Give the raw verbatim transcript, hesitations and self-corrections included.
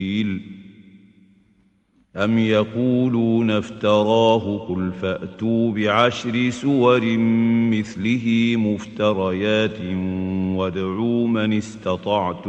أم يقولون افتراه قل فأتوا بعشر سور مثله مفتريات وادعوا من استطعتم